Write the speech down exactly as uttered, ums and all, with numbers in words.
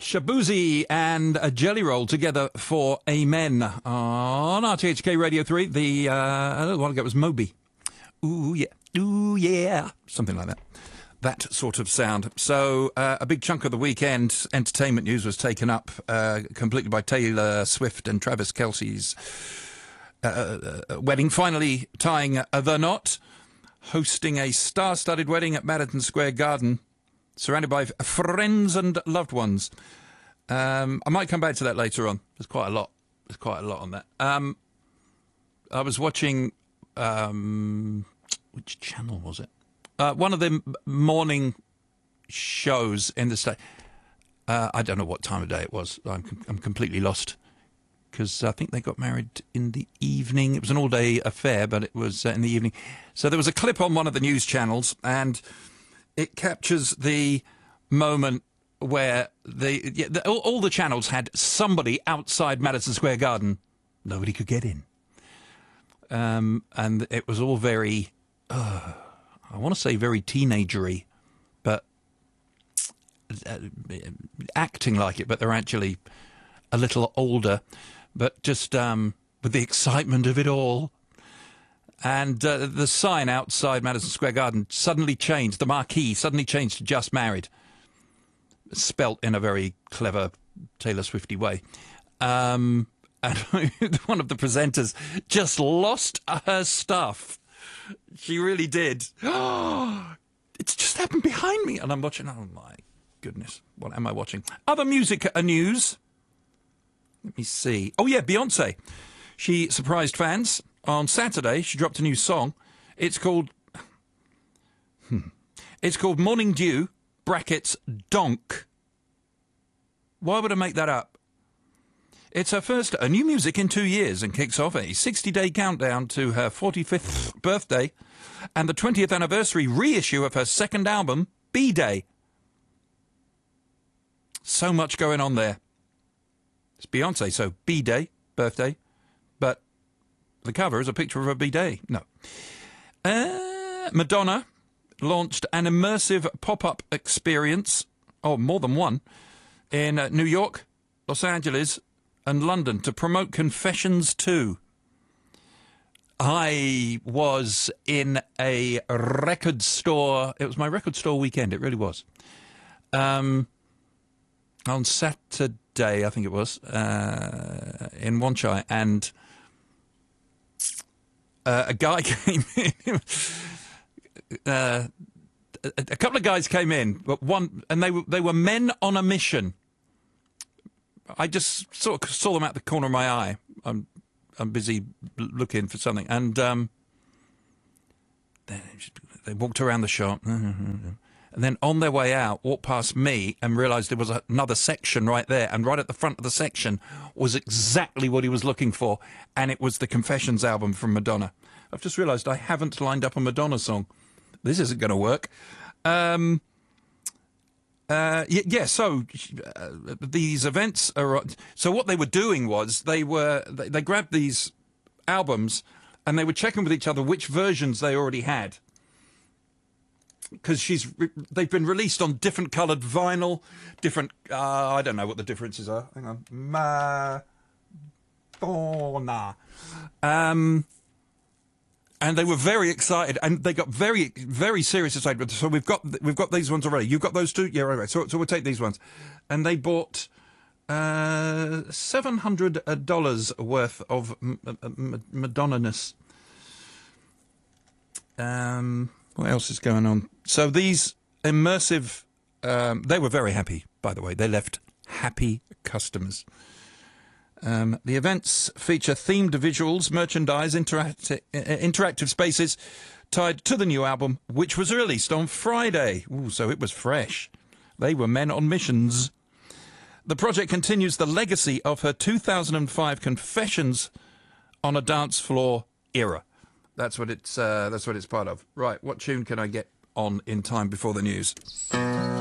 Shabuzi and a Jelly Roll together for Amen on R T H K Radio three. The, uh, a little while ago it was Moby. Ooh, yeah. Ooh, yeah. Something like that. That sort of sound. So uh, a big chunk of the weekend entertainment news was taken up uh, completely by Taylor Swift and Travis Kelce's uh, uh, wedding, finally tying uh, the knot, hosting a star-studded wedding at Madison Square Garden, surrounded by friends and loved ones. Um, I might come back to that later on. There's quite a lot. There's quite a lot on that. Um, I was watching... Um, which channel was it? Uh, one of the morning shows in the state. Uh, I don't know what time of day it was. I'm, com- I'm completely lost. Because I think they got married in the evening. It was an all-day affair, but it was uh, in the evening. So there was a clip on one of the news channels, and it captures the moment where the, yeah, the all, all the channels had somebody outside Madison Square Garden. Nobody could get in. Um, and it was all very, uh, I want to say very teenagery, but uh, acting like it, but they're actually a little older, but just um, with the excitement of it all. And uh, the sign outside Madison Square Garden suddenly changed, the marquee suddenly changed to Just Married, spelt in a very clever Taylor Swifty way. Um... And one of the presenters just lost her stuff. She really did. Oh, it's just happened behind me. And I'm watching. Oh, my goodness. What am I watching? Other music news. Let me see. Oh, yeah, Beyonce. She surprised fans. On Saturday, she dropped a new song. It's called... Hmm. It's called Morning Dew, brackets, Donk. Why would I make that up? It's her first uh, new music in two years and kicks off a sixty-day countdown to her forty-fifth birthday and the twentieth anniversary reissue of her second album, B-Day. So much going on there. It's Beyonce, so B-Day, birthday, but the cover is a picture of her B-Day. No. Uh, Madonna launched an immersive pop-up experience, or more than one, in uh, New York, Los Angeles, and London to promote Confessions two. I was in a record store. It was my record store weekend. It really was. Um, on Saturday, I think it was, uh, in Wanchai, and uh, a guy came in. uh, a, a couple of guys came in, but one, and they were they were men on a mission. I just sort of saw them out the corner of my eye. I'm I'm busy looking for something. And um, they, they walked around the shop. And then on their way out, walked past me and realised there was another section right there. And right at the front of the section was exactly what he was looking for. And it was the Confessions album from Madonna. I've just realised I haven't lined up a Madonna song. This isn't going to work. Um... Uh, yeah, yeah, so uh, these events are... So what they were doing was they were... They, they grabbed these albums and they were checking with each other which versions they already had. Because she's... They've been released on different coloured vinyl, different... Uh, I don't know what the differences are. Hang on. Madonna. Um... And they were very excited, and they got very, very serious excited. So we've got we've got these ones already. You've got those two, yeah, right, right. So, so we'll take these ones, and they bought uh, seven hundred dollars worth of m- m- Madonna-ness. Um, what else is going on? So these immersive, um, they were very happy. By the way, they left happy customers. Um, the events feature themed visuals, merchandise, interacti- interactive spaces tied to the new album, which was released on Friday. Ooh, so it was fresh. They were men on missions. The project continues the legacy of her two thousand five Confessions on a Dance Floor era. That's what it's. Uh, that's what it's part of. Right, what tune can I get on in time before the news?